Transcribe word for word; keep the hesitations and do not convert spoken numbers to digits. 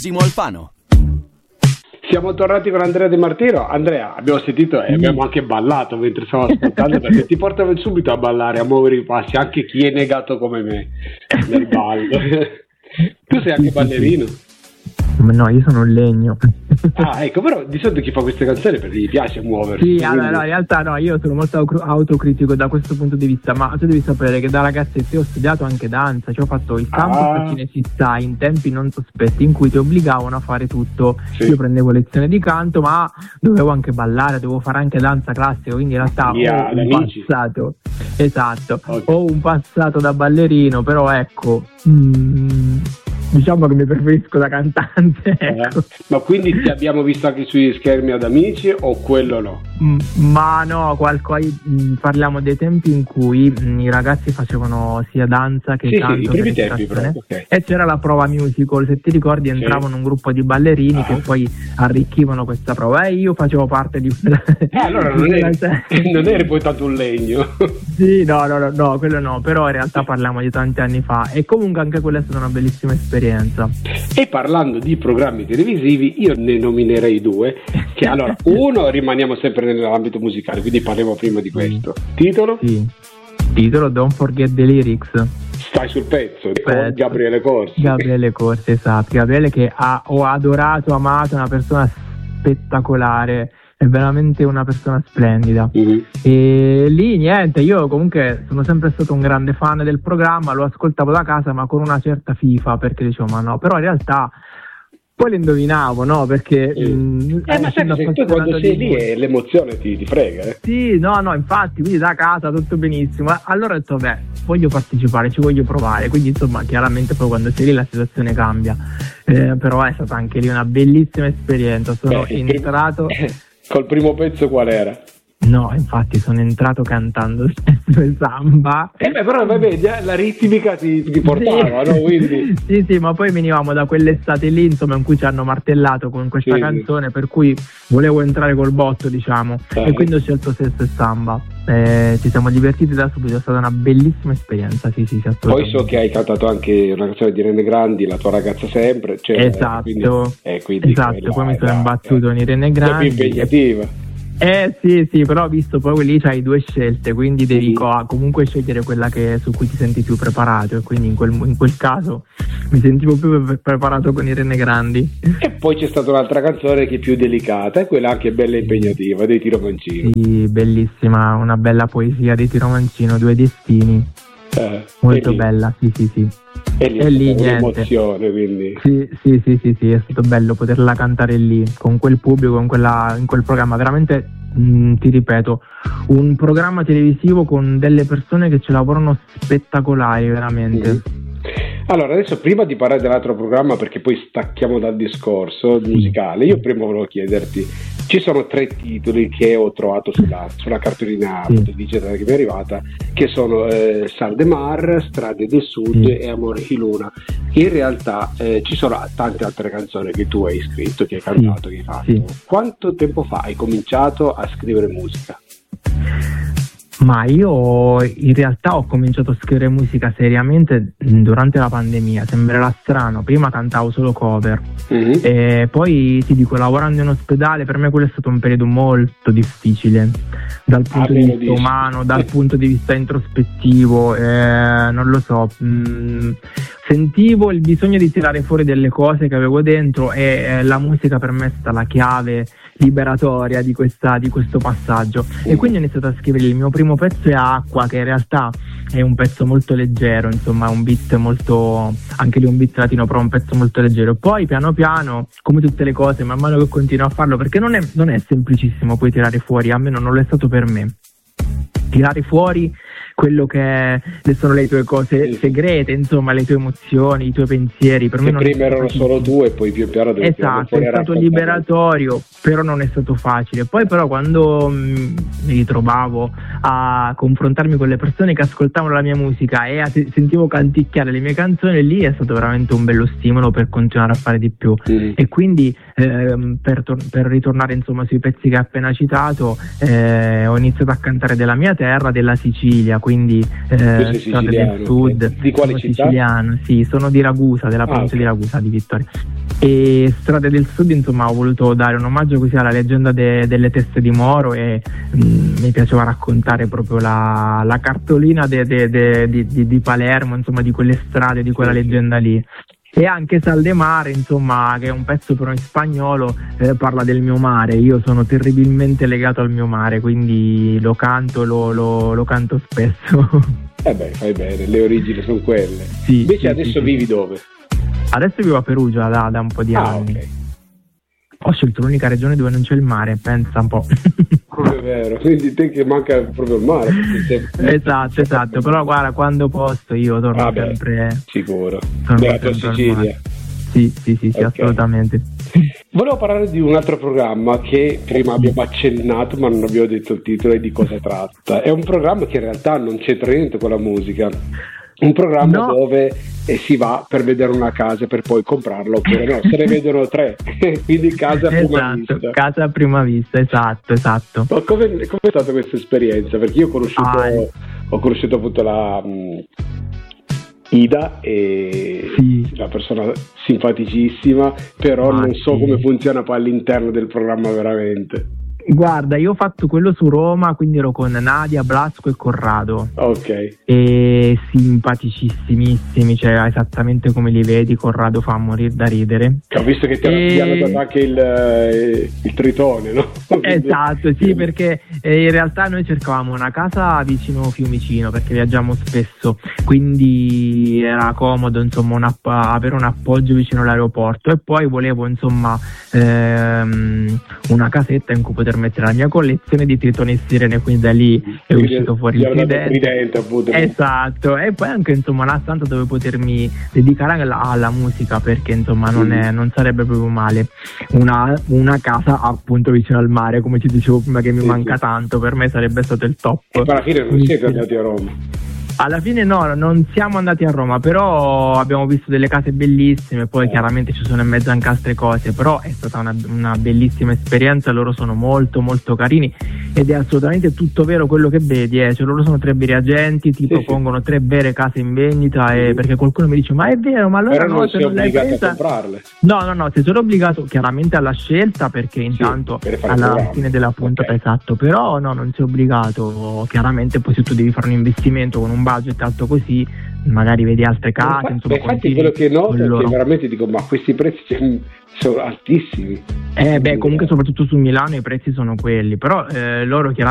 Simo Alfano. Siamo tornati con Andrea De Martino. Andrea, abbiamo sentito e abbiamo anche ballato mentre stavo ascoltando, perché ti portavo subito a ballare, a muovere i passi, anche chi è negato come me nel ballo. Tu sei anche ballerino? No, io sono un legno. Ah, ecco, però di solito chi fa queste canzoni perché gli piace muoversi. Sì, allora, no, in realtà no, io sono molto autocritico da questo punto di vista, ma tu devi sapere che da ragazzetto ho studiato anche danza, cioè ho fatto il campo ah. Cinecittà in tempi non sospetti in cui ti obbligavano a fare tutto. Sì. Io prendevo lezioni di canto, ma dovevo anche ballare, dovevo fare anche danza classica, quindi in realtà yeah, ho un amici. passato, esatto, okay. ho un passato da ballerino, però ecco... Mm, diciamo che mi preferisco da cantante, ecco. eh, ma quindi ti abbiamo visto anche sui schermi ad Amici o quello no? Mm, ma no, qualcosa, parliamo dei tempi in cui mh, i ragazzi facevano sia danza che sì, canto, sì, i primi tempi proprio, okay. E c'era la prova musical, se ti ricordi entravano sì. un gruppo di ballerini ah. che poi arricchivano questa prova e io facevo parte di quella eh, allora non eri, non eri poi tanto un legno. Sì, no, no, no, no, quello no, però in realtà parliamo di tanti anni fa e comunque anche quella è stata una bellissima esperienza. E parlando di programmi televisivi, io ne nominerei due, che allora, uno rimaniamo sempre nell'ambito musicale, quindi parliamo prima di questo. Titolo? Sì. Titolo Don't Forget the Lyrics. Stai sul pezzo, con Gabriele Corsi. Gabriele Corsi, esatto. Gabriele che ha, ho adorato, amato, è una persona spettacolare. È veramente una persona splendida. Mm-hmm. E lì niente, io comunque sono sempre stato un grande fan del programma, lo ascoltavo da casa ma con una certa fifa, perché dicevo ma no, però in realtà poi lo indovinavo, no? Perché sì. mh, eh, ma sai che tu quando sei lì e l'emozione ti, ti frega, eh? Sì, no, no, infatti, quindi da casa tutto benissimo. Allora ho detto, beh, voglio partecipare, ci voglio provare, quindi insomma chiaramente poi quando sei lì la situazione cambia, eh, però è stata anche lì una bellissima esperienza. Sono beh, entrato col primo pezzo qual era? No, infatti sono entrato cantando il samba. Eh beh, però vabbè, la ritmica ti, ti portava, sì. no? Quindi... sì, sì, ma poi venivamo da quell'estate lì, insomma, in cui ci hanno martellato con questa sì. canzone, per cui volevo entrare col botto, diciamo, eh. e quindi ho scelto Sesso e Samba. Eh, ci siamo divertiti da subito, è stata una bellissima esperienza, sì, sì, sì, poi so che hai cantato anche una canzone di Irene Grandi, La tua ragazza sempre, cioè, esatto, quindi, eh, quindi esatto, poi mi sono imbattuto in Irene Grandi. È più impegnativa. Eh sì sì, però ho visto poi lì c'hai due scelte, quindi devi co- comunque scegliere quella che su cui ti senti più preparato, e quindi in quel, in quel caso mi sentivo più pre- preparato con Irene Grandi. E poi c'è stata un'altra canzone che è più delicata, e quella anche bella e impegnativa, dei Tiro Mancino. Sì, bellissima, una bella poesia dei Tiro Mancino, Due destini. Eh, molto bella, sì sì sì. E lì, e lì un'emozione, quindi. Sì, sì, sì, sì, sì, è stato bello poterla cantare lì, con quel pubblico, in, quella, in quel programma, veramente, mh, ti ripeto, un programma televisivo con delle persone che ci lavorano spettacolari, veramente. Mm. Allora, adesso prima di parlare dell'altro programma, perché poi stacchiamo dal discorso musicale, io prima volevo chiederti, ci sono tre titoli che ho trovato sulla, sulla cartolina sì. digitale che mi è arrivata, che sono eh, Sal de Mar, Strade del Sud sì. e Amore di Luna. In realtà eh, ci sono tante altre canzoni che tu hai scritto, che hai cantato, sì. che hai fatto. Sì. Quanto tempo fa hai cominciato a scrivere musica? Ma io in realtà ho cominciato a scrivere musica seriamente durante la pandemia, sembrerà strano, prima cantavo solo cover, mm-hmm. e poi ti dico, lavorando in ospedale per me quello è stato un periodo molto difficile dal punto ah, di vista dici. umano, dal punto di vista introspettivo, eh, non lo so, mh, sentivo il bisogno di tirare fuori delle cose che avevo dentro e eh, la musica per me è stata la chiave liberatoria di, questa, di questo passaggio, mm. e quindi ho iniziato a scrivere. Il mio primo pezzo è Acqua, che in realtà è un pezzo molto leggero, insomma un beat molto, anche lì un beat latino, però un pezzo molto leggero. Poi piano piano, come tutte le cose, man mano che continuo a farlo, perché non è, non è semplicissimo poi tirare fuori, almeno non lo è stato per me, tirare fuori quello che sono le tue cose segrete, insomma le tue emozioni, i tuoi pensieri. Per me non prima erano solo due e poi più piano devi esatto, è stato liberatorio, però non è stato facile. Poi però quando mh, mi ritrovavo a confrontarmi con le persone che ascoltavano la mia musica e a, sentivo canticchiare le mie canzoni, lì è stato veramente un bello stimolo per continuare a fare di più, mm. e quindi eh, per, tor- per ritornare insomma sui pezzi che hai appena citato, eh, ho iniziato a cantare della mia terra, della Sicilia, quindi eh, strade del sud. Di quale città? Siciliano, sì, sono di Ragusa, della provincia ah, okay. di Ragusa, di Vittoria. E Strade del Sud, insomma, ho voluto dare un omaggio così alla leggenda de- delle teste di Moro e mh, mi piaceva raccontare proprio la, la cartolina de- de- de- di, di, di Palermo, insomma, di quelle strade, di quella leggenda lì. E anche Sal de Mare, insomma, che è un pezzo però in spagnolo, eh, parla del mio mare. Io sono terribilmente legato al mio mare, quindi lo canto, lo, lo, lo canto spesso. Eh beh, fai bene, le origini sono quelle. Sì, Invece sì, adesso sì, vivi sì. dove? Adesso vivo a Perugia da, da un po' di ah, anni. Okay. Ho scelto l'unica regione dove non c'è il mare, pensa un po'. È vero, quindi te che manca proprio il mare. Sei... esatto, esatto, però guarda, quando posto io torno ah, beh, sempre. Sicuro. Della tua Sicilia. Sì, sì, sì, sì, okay. Assolutamente. Volevo parlare di un altro programma che prima abbiamo accennato ma non abbiamo detto il titolo e di cosa tratta. È un programma che in realtà non c'entra niente con la musica. Un programma no. dove eh, si va per vedere una casa per poi comprarla, oppure no, se ne vedono tre, quindi casa a prima esatto, vista. Casa a prima vista, esatto, esatto. Ma come è stata questa esperienza? Perché io ho conosciuto, ah, ho conosciuto appunto la mh, Ida, e sì. una persona simpaticissima, però ah, non so sì. come funziona poi all'interno del programma veramente. Guarda, io ho fatto quello su Roma, quindi ero con Nadia, Blasco e Corrado. Ok. E simpaticissimissimi, cioè esattamente come li vedi. Corrado fa morire da ridere. Ho visto che ti e... hanno dato anche il, il tritone, no? Esatto, sì, perché eh, in realtà noi cercavamo una casa vicino Fiumicino, perché viaggiamo spesso, quindi era comodo, insomma, un app- avere un appoggio vicino all'aeroporto, e poi volevo, insomma, ehm, una casetta in cui poter mettere la mia collezione di tritoni e sirene, quindi da lì è uscito fuori il tridente. tridente appunto. Esatto, e poi anche, insomma, una stanza dove potermi dedicare alla, alla musica, perché insomma non, mm. è, non sarebbe proprio male una, una casa appunto vicino al mare, come ci dicevo prima, che mi sì, manca sì. tanto. Per me sarebbe stato il top. E alla fine non siete andati a Roma? Alla fine no, non siamo andati a Roma, però abbiamo visto delle case bellissime, poi chiaramente ci sono in mezzo anche altre cose, però è stata una, una bellissima esperienza. Loro sono molto molto carini ed è assolutamente tutto vero quello che vedi, eh. Cioè, loro sono tre veri agenti, ti sì, propongono sì. tre vere case in vendita, e perché qualcuno mi dice ma è vero, ma allora però no, non se sei non l'hai obbligato presa... a comprarle. No, no, no, sei solo obbligato chiaramente alla scelta, perché intanto sì, alla fine della puntata, okay. esatto, però no, non sei obbligato, chiaramente poi se tu devi fare un investimento con un budget alto così, magari vedi altre case, ma insomma. Beh, infatti quello che noto è che veramente dico, ma questi prezzi sono altissimi. Eh beh, comunque soprattutto su Milano i prezzi sono quelli, però eh, loro chiaramente